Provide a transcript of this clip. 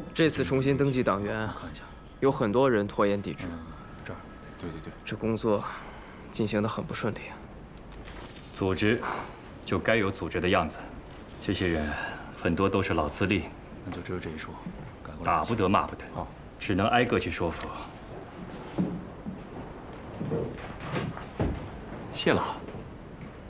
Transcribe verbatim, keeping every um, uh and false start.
这次重新登记党员， 看一下， 有很多人拖延抵制， 嗯，这儿，对对对， 这工作进行的很不顺利啊。 组织就该有组织的样子，这些人很多都是老资历， 那就只有这一说，改过来。 打不得骂不得， 好， 只能挨个去说服。谢了。